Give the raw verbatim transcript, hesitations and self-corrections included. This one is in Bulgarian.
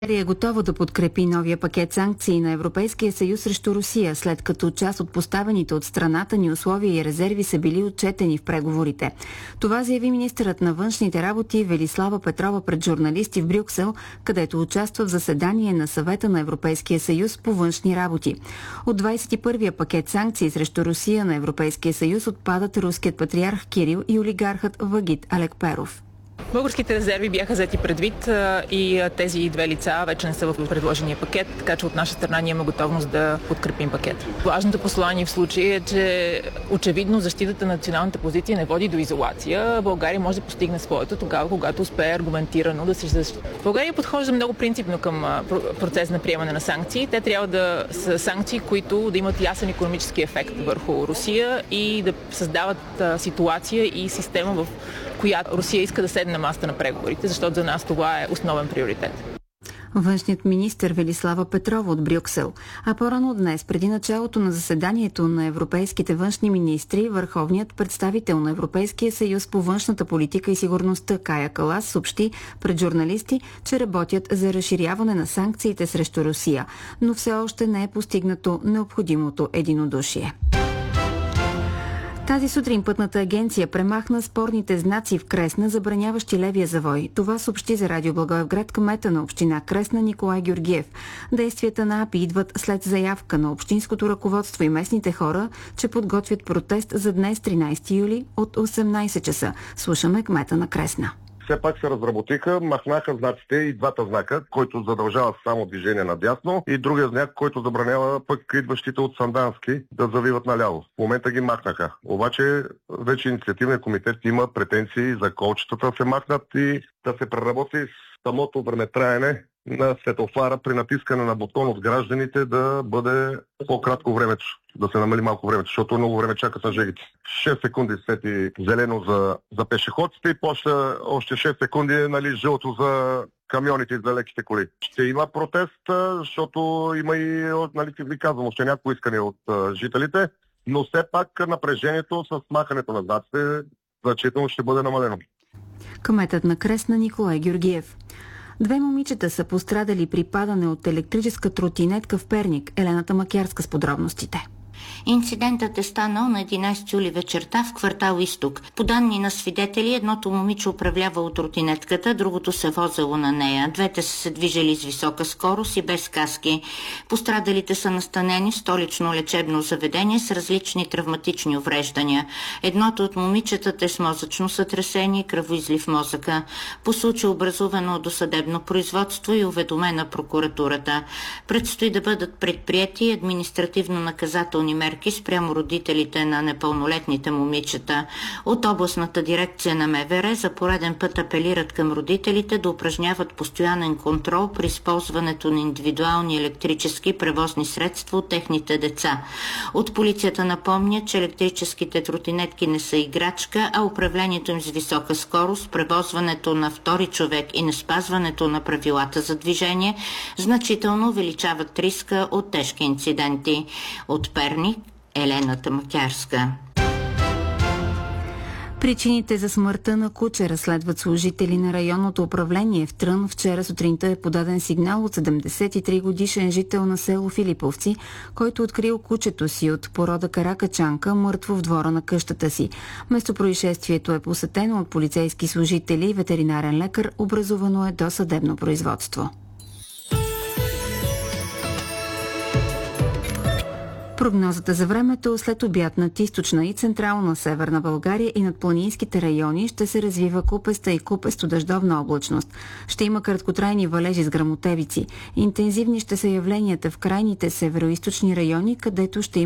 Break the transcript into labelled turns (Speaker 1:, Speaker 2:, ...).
Speaker 1: България е готова да подкрепи новия пакет санкции на Европейския съюз срещу Русия, след като част от поставените от страната ни условия и резерви са били отчетени в преговорите. Това заяви министърът на външните работи Велислава Петрова пред журналисти в Брюксел, където участва в заседание на Съвета на Европейския съюз по външни работи. От двадесет и първия пакет санкции срещу Русия на Европейския съюз отпадат руският патриарх Кирил и олигархът Вагит Алекперов.
Speaker 2: Българските резерви бяха взети предвид и тези две лица вече не са в предложения пакет, така че от наша страна ние имаме готовност да подкрепим пакет. Важното послание в случая е, че очевидно защитата на националната позиция не води до изолация. България може да постигне своето тогава, когато успее аргументирано да се защити. България подхожда много принципно към процес на приемане на санкции. Те трябва да са санкции, които да имат ясен икономически ефект върху Русия и да създават ситуация и система, в която Русия иска да седне на масата на преговорите, защото за нас това е основен приоритет.
Speaker 1: Външният министър Велислава Петрова от Брюксел. А по-рано днес, преди началото на заседанието на европейските външни министри, върховният представител на Европейския съюз по външната политика и сигурността Кая Калас съобщи пред журналисти, че работят за разширяване на санкциите срещу Русия, но все още не е постигнато необходимото единодушие. Тази сутрин пътната агенция премахна спорните знаци в Кресна, забраняващи левия завой. Това съобщи за Радио Благоевград кмета на община Кресна Николай Георгиев. Действията на АПИ идват след заявка на общинското ръководство и местните хора, че подготвят протест за днес, тринадесети юли от осемнадесет часа. Слушаме кмета на Кресна.
Speaker 3: Все пак се разработиха, махнаха знаците и двата знака, който задължава само движение надясно, и другия знак, който забранява пък идващите от Сандански да завиват наляво. В момента ги махнаха. Обаче вече инициативният комитет има претенции за колчетата да се махнат и да се преработи самото времетраене на светофара при натискане на бутон от гражданите да бъде по-кратко времето, да се намали малко времето, защото много време чакат на жегите. шест секунди свети зелено за, за пешеходците и после още шест секунди нали, жълто за камионите и за леките коли. Ще има протест, защото има и, нали, ви казвам, още някои искания от а, жителите, но все пак напрежението с махането на знаците значително ще бъде намалено.
Speaker 1: Кметът на Кресна Николай Георгиев. Две момичета са пострадали при падане от електрическа тротинетка в Перник. Елената Макярска с подробностите.
Speaker 4: Инцидентът е станал на единадесети юли вечерта в квартал Изток. По данни на свидетели, едното момиче управлявало тротинетката, другото се возело на нея. Двете са се движили с висока скорост и без каски. Пострадалите са настанени в столично лечебно заведение с различни травматични увреждания. Едното от момичетата е с мозъчно сътресение и кръвоизлив мозъка. По случай образувано досъдебно производство и уведомена прокуратурата. Предстои да бъдат предприети административно-наказателни мерки спрямо родителите на непълнолетните момичета. От областната дирекция на МВР за пореден път апелират към родителите да упражняват постоянен контрол при използването на индивидуални електрически превозни средства от техните деца. От полицията напомня, че електрическите тротинетки не са играчка, а управлението им с висока скорост, превозването на втори човек и неспазването на правилата за движение значително увеличават риска от тежки инциденти. От Перник, Елената Макярска.
Speaker 1: Причините за смъртта на куче разследват служители на районното управление в Трън. Вчера сутринта е подаден сигнал от седемдесет и три годишен жител на село Филиповци, който открил кучето си от порода каракачанка мъртво в двора на къщата си. Местопроизшествието е посетено от полицейски служители и ветеринарен лекар. Образувано е досъдебно производство. Прогнозата за времето след обяд над източна и централна северна България и над планинските райони ще се развива купеста и купесто дъждовна облачност. Ще има краткотрайни валежи с гръмотевици. Интензивни ще са явленията в крайните североизточни райони, където ще има